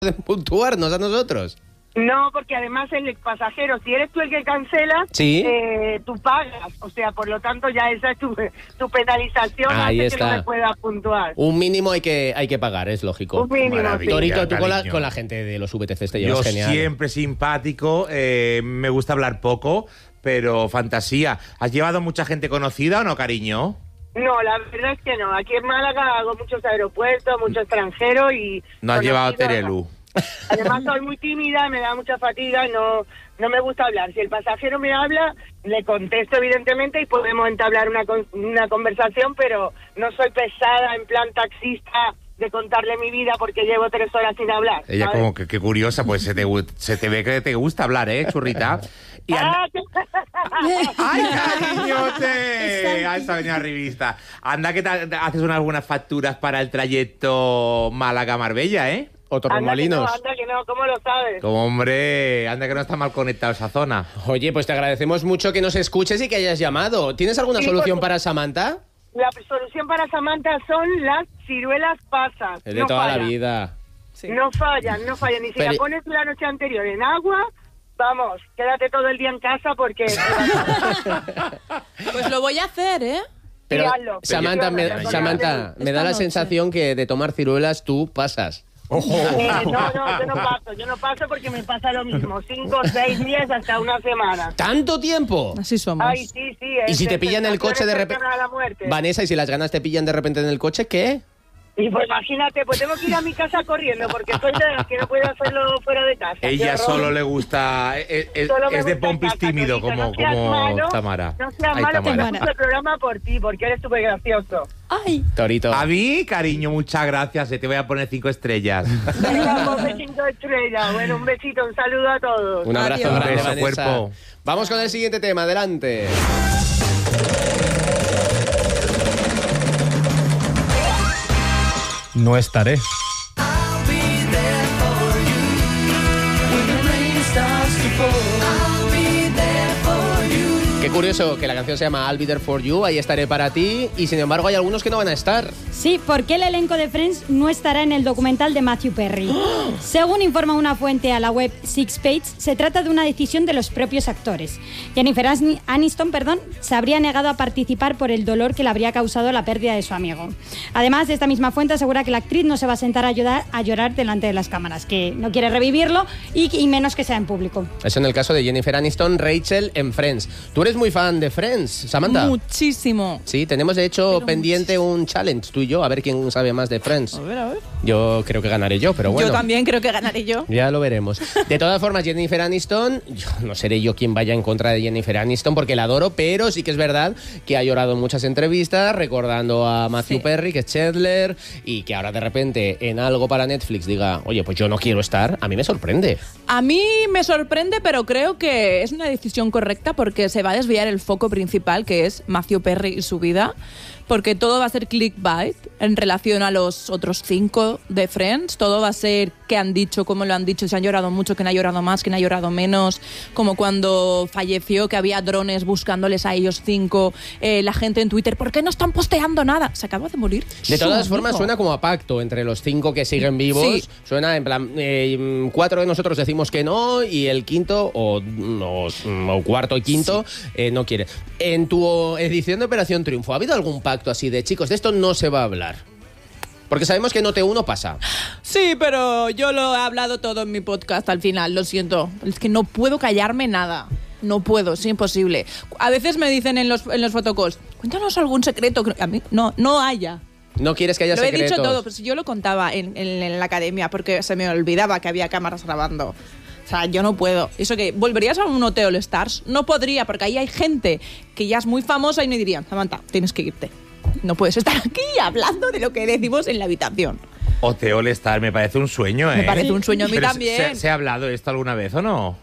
pueden puntuarnos a nosotros. No, porque además el pasajero, si eres tú el que cancela, ¿Sí? Tú pagas. O sea, por lo tanto ya esa es tu penalización. Ahí hace está. que no me puedas puntuar. Un mínimo hay que pagar, es lógico. Un mínimo, sí. Torito, tú cariño. con la gente de los VTCs te llevas Yo genial. siempre simpático, me gusta hablar poco, pero fantasía. ¿Has llevado mucha gente conocida o no, cariño? No, la verdad es que no. Aquí en Málaga hago muchos aeropuertos, mucho extranjero y... No has llevado a conocido, Terelu. Además soy muy tímida, me da mucha fatiga y no me gusta hablar. Si el pasajero me habla, le contesto evidentemente y podemos entablar una conversación, pero no soy pesada en plan taxista de contarle mi vida porque llevo 3 horas sin hablar. Ella ¿sabes? como que curiosa, pues se te ve que te gusta hablar, churrita. Y ¡ay, cariñote! A esa venía revista. Anda que haces unas buenas facturas para el trayecto Málaga-Marbella, O Torremolinos. Anda que no, ¿cómo lo sabes? Como hombre, anda que no está mal conectado esa zona. Oye, pues te agradecemos mucho que nos escuches y que hayas llamado. ¿Tienes alguna Sí, solución porque- para Samantha? La solución para Samantha son las ciruelas pasas. Es de No toda la fallan. vida. No fallan. Y si Pero- la pones la noche anterior en agua, vamos, quédate todo el día en casa porque... Pues lo voy a hacer, ¿eh? Pero, hazlo. Samantha, Pero yo- Samantha, me da Esta la noche. sensación que de tomar ciruelas tú pasas. ¡Ojo! yo no paso porque me pasa lo mismo. 5, 6 días hasta una semana. ¿Tanto tiempo? Así somos. Ay, sí. ¿Y si te pillan el coche de repente? A la muerte. Vanessa, ¿y si las ganas te pillan de repente en el coche, qué? Y pues imagínate, pues tengo que ir a mi casa corriendo porque soy de las que no puedo hacerlo fuera de casa. Ella Qué horror. solo le gusta, Solo me es de gusta pompis en casa, tímido, Torito, como no seas malo, Tamara. No seas Ay, malo, que Tamara. me gusta el programa por ti, porque eres súper gracioso. Ay, Torito. A mí, cariño, muchas gracias. Te voy a poner 5 estrellas. Venga, ponme 5 estrellas. Bueno, un besito, un saludo a todos. Un abrazo Adiós. grande, Un beso, Vanessa. cuerpo. Vamos con el siguiente tema, adelante. No estaré. Qué curioso que la canción se llama I'll Be There For You, ahí estaré para ti, y sin embargo hay algunos que no van a estar. Sí, porque el elenco de Friends no estará en el documental de Matthew Perry. Según informa una fuente a la web Six Page, se trata de una decisión de los propios actores. Jennifer Aniston, se habría negado a participar por el dolor que le habría causado la pérdida de su amigo. Además, esta misma fuente asegura que la actriz no se va a sentar a llorar delante de las cámaras, que no quiere revivirlo y menos que sea en público. Eso en el caso de Jennifer Aniston, Rachel en Friends. ¿Tú eres muy fan de Friends, Samantha? muchísimo. Sí, tenemos de hecho Pero pendiente un challenge tú y yo, a ver quién sabe más de Friends. A ver. Yo creo que ganaré yo, pero bueno. Yo también creo que ganaré yo. Ya lo veremos. De todas formas, Jennifer Aniston, no seré yo quien vaya en contra de Jennifer Aniston porque la adoro, pero sí que es verdad que ha llorado en muchas entrevistas recordando a Matthew Perry, que es Chandler, y que ahora de repente en algo para Netflix diga, oye, pues yo no quiero estar, a mí me sorprende. A mí me sorprende, pero creo que es una decisión correcta porque se va a desviar el foco principal, que es Matthew Perry y su vida, porque todo va a ser clickbait en relación a los otros 5 de Friends. Todo va a ser qué han dicho, cómo lo han dicho, si han llorado mucho, quién ha llorado más, quién ha llorado menos, como cuando falleció, que había drones buscándoles a ellos 5, la gente en Twitter, ¿por qué no están posteando nada? Se acaba de morir. De su todas formas, amigo. suena como a pacto entre los 5 que siguen vivos. Sí. Suena en plan, 4 de nosotros decimos que no y el quinto o cuarto y quinto no quiere. En tu edición de Operación Triunfo, ¿ha habido algún pacto así de chicos, de esto no se va a hablar? Porque sabemos que en OT1 pasa. Sí, pero yo lo he hablado todo en mi podcast al final, lo siento. Es que no puedo callarme nada. No puedo, es imposible. A veces me dicen en los photocalls, cuéntanos algún secreto. A mí no haya. No quieres que haya Lo secretos. he dicho todo, pues yo lo contaba en la academia porque se me olvidaba que había cámaras grabando. O sea, yo no puedo. Eso que, ¿volverías a un OT All Stars? No podría, porque ahí hay gente que ya es muy famosa y me dirían, Samantha, tienes que irte. No puedes estar aquí hablando de lo que decimos en la habitación. OT All Star, me parece un sueño, Me parece un sueño a mí Pero también. ¿se ha hablado esto alguna vez o no?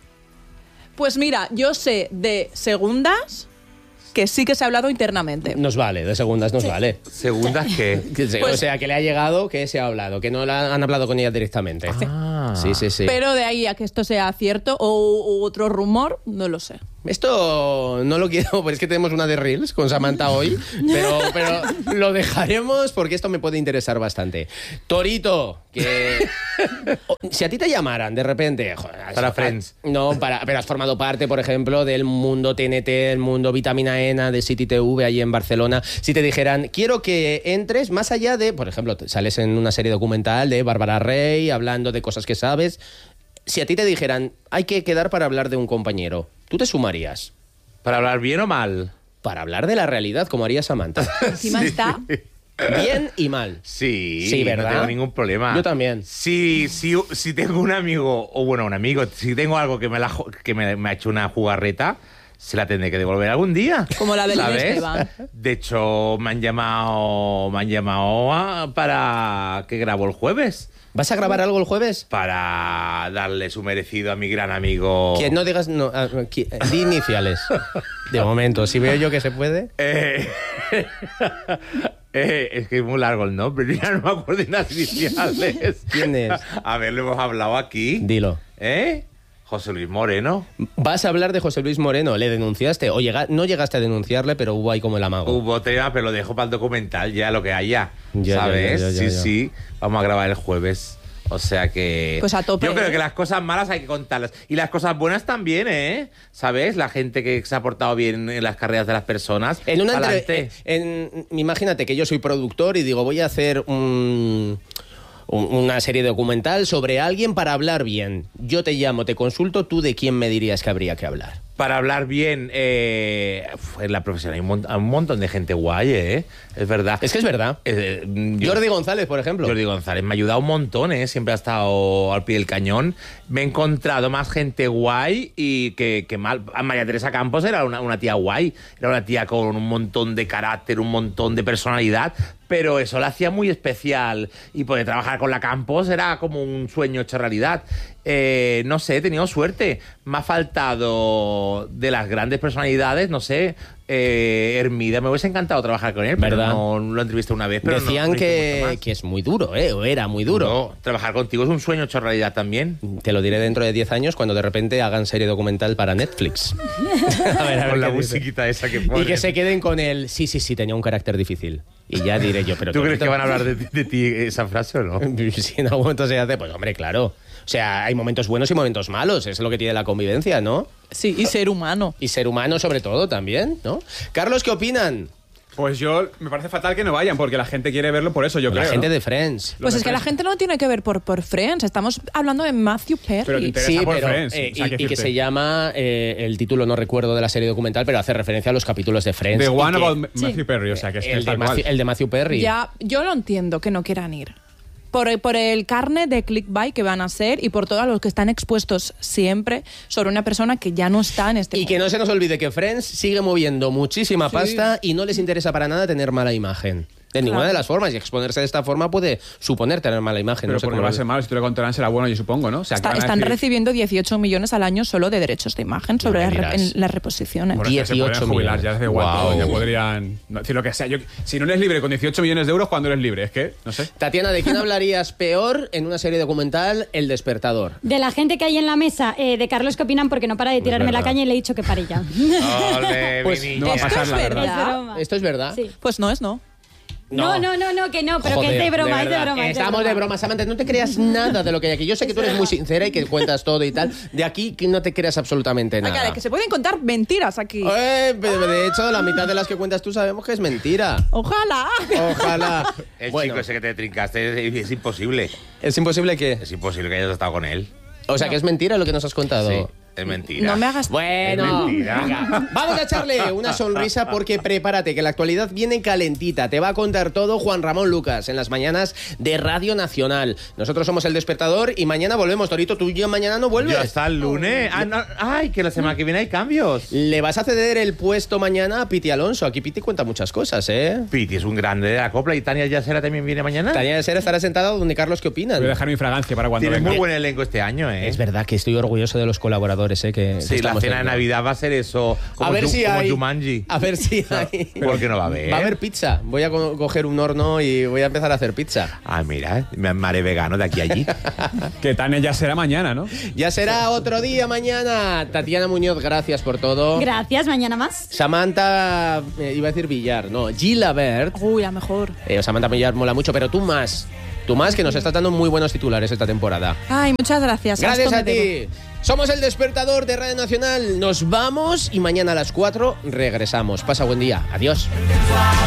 Pues mira, yo sé de segundas que sí que se ha hablado internamente. Nos vale, de segundas nos vale. ¿Segundas qué? O sea, que le ha llegado, que se ha hablado, que no han hablado con ella directamente. Ah. Sí. Pero de ahí a que esto sea cierto o otro rumor, no lo sé. Esto no lo quiero, porque es que tenemos una de Reels con Samantha hoy, pero lo dejaremos porque esto me puede interesar bastante. Torito, que si a ti te llamaran de repente... Joder, para Friends. No, pero has formado parte, por ejemplo, del mundo TNT, el mundo Vitamina ENA de City TV allí en Barcelona. Si te dijeran, quiero que entres más allá de... Por ejemplo, sales en una serie documental de Bárbara Rey, hablando de cosas que sabes... Si a ti te dijeran, hay que quedar para hablar de un compañero, ¿tú te sumarías? ¿Para hablar bien o mal? Para hablar de la realidad, como haría Samantha. Encima está... Bien y mal. Sí, ¿verdad? No tengo ningún problema. Yo también. Si tengo un amigo, o bueno, un amigo, si tengo algo que me ha hecho una jugarreta, se la tendré que devolver algún día. Como la Belén ¿sabes? Esteban. De hecho, me han llamado para que grabo el jueves. ¿Vas a grabar algo el jueves? Para darle su merecido a mi gran amigo... Que no digas... No, di iniciales. De momento, si veo yo que se puede... es que es muy largo el nombre, ya no me acuerdo de las iniciales. ¿Quién es? A ver, lo hemos hablado aquí. Dilo. José Luis Moreno. Vas a hablar de José Luis Moreno. ¿Le denunciaste? O no llegaste a denunciarle, pero hubo ahí como el amago. Hubo tema, pero lo dejo para el documental, ya lo que haya. Ya, ¿sabes? ya. Sí. Vamos a grabar el jueves. O sea que... Pues a tope. Yo creo que las cosas malas hay que contarlas. Y las cosas buenas también, ¿eh? ¿Sabes? La gente que se ha portado bien en las carreras de las personas. En una Adelante. Imagínate que yo soy productor y digo, voy a hacer una serie documental sobre alguien para hablar bien. Yo te llamo, te consulto, ¿tú de quién me dirías que habría que hablar? Para hablar bien, en la profesión hay un montón de gente guay, ¿eh? Es verdad. Es que es verdad. Jordi González, por ejemplo. Jordi González me ha ayudado un montón, ¿eh? Siempre ha estado al pie del cañón. Me he encontrado más gente guay y que mal. María Teresa Campos era una tía guay. Era una tía con un montón de carácter, un montón de personalidad, pero eso la hacía muy especial. Y poder trabajar con la Campos era como un sueño hecho realidad. No sé, he tenido suerte. Me ha faltado de las grandes personalidades, no sé, Hermida. Me hubiese encantado trabajar con él, pero ¿verdad? no lo entrevisté una vez. Pero decían no que es muy duro, o era muy duro. No, trabajar contigo es un sueño hecho realidad también. Te lo diré dentro de 10 años cuando de repente hagan serie documental para Netflix. a ver Con la qué dice. musiquita esa que Y ponen. que se queden con el sí, tenía un carácter difícil. Y ya diré yo, pero... ¿Tú crees que van a hablar de ti esa frase o no? Si en algún momento se hace, pues hombre, claro. O sea, hay momentos buenos y momentos malos, es lo que tiene la convivencia, ¿no? Sí, y ser humano. Y ser humano sobre todo también, ¿no? Carlos, ¿qué opinan? Pues me parece fatal que no vayan, porque la gente quiere verlo por eso, yo creo. La gente ¿no? de Friends. Pues es que la gente no tiene que ver por Friends. Estamos hablando de Matthew Pero Perry. te interesa por Friends. O sea, y quiero que decirte. se llama, el título no recuerdo de la serie documental, pero hace referencia a los capítulos de Friends. The y One que- About Matthew Perry, o sea, que es que el, es de tal cual. Matthew, el de Matthew Perry. Ya, yo lo entiendo que no quieran ir. Por el carnet de clickbait que van a ser y por todos los que están expuestos siempre sobre una persona que ya no está en este Y mundo. que no se nos olvide que Friends sigue moviendo muchísima pasta y no les interesa para nada tener mala imagen. De ninguna de las formas. Y exponerse de esta forma puede suponer tener mala imagen. Pero no sé porque cómo va a lo- ser malo, si tú le contarán será bueno, yo supongo, ¿no? O sea, que van a Están decir, recibiendo 18 millones al año solo de derechos de imagen sobre me dirás. en las reposiciones. Bueno, es que se 18 pueden jubilar, millones. ya les da igual Guau. todo, ya podrían decir lo que sea. Si no eres libre con 18 millones de euros, ¿cuándo eres libre? Es que, no sé. Tatiana, ¿de quién hablarías peor en una serie documental? El Despertador. De la gente que hay en la mesa, de Carlos, ¿qué opinan? Porque no para de tirarme la verdad. caña y le he dicho que pare ya. Ole, Pues mi niña. no va a ¿Esto pasar, es la verdad. Es verdad? broma. ¿Esto es verdad? Sí. Pues no es no. No, que no, pero que es de broma, es de verdad. broma. es de Estamos de broma, Samantha. No te creas nada de lo que hay aquí. Yo sé que tú eres muy sincera y que cuentas todo y tal. De aquí que no te creas absolutamente nada. Acá, que se pueden contar mentiras aquí. Pero de hecho, la mitad de las que cuentas tú sabemos que es mentira. Ojalá. Ojalá. El Bueno, chico ese que te trincaste es imposible. es imposible que... Es imposible que hayas estado con él. O sea, que es mentira lo que nos has contado. Sí, es mentira. No me hagas... Bueno, Es mentira. venga, vamos a echarle una sonrisa porque prepárate, que la actualidad viene calentita. Te va a contar todo Juan Ramón Lucas en las mañanas de Radio Nacional. Nosotros somos El Despertador y mañana volvemos. Torito, tú y yo mañana no vuelves. Ya está el lunes. Ay, que la semana que viene hay cambios. Le vas a ceder el puesto mañana a Piti Alonso. Aquí Piti cuenta muchas cosas, ¿eh? Piti es un grande de la copla y Tania Yasera también viene mañana. Tania de Ser estará sentada donde Carlos, ¿qué opinan? Voy a dejar mi fragancia para cuando Tienes venga. muy buen elenco este año, ¿eh? Es verdad que estoy orgulloso de los colaboradores espectadores, que Sí, la estamos cena de viendo. Navidad va a ser eso, como, A ver si hay. Jumanji. A ver si hay. ¿Por qué no va a haber? Va a haber pizza. Voy a coger un horno y voy a empezar a hacer pizza. Ah, mira, me haré vegano de aquí a allí. Que tan ya será mañana, ¿no? Ya será otro día mañana. Tatiana Muñoz, gracias por todo. Gracias, mañana más. Samantha, iba a decir Villar, no, Gilabert. Uy, la mejor. Samantha Villar mola mucho, pero tú más. Tú más, que nos estás dando muy buenos titulares esta temporada. Ay, muchas gracias. Gracias Esto a me debo. ti. Somos el despertador de Radio Nacional. Nos vamos y mañana a las 4 regresamos. Pasa buen día. Adiós.